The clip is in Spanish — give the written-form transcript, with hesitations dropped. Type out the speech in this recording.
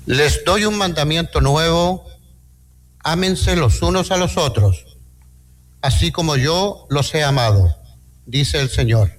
Les doy un mandamiento nuevo: ámense los unos a los otros, así como yo los he amado, dice el Señor.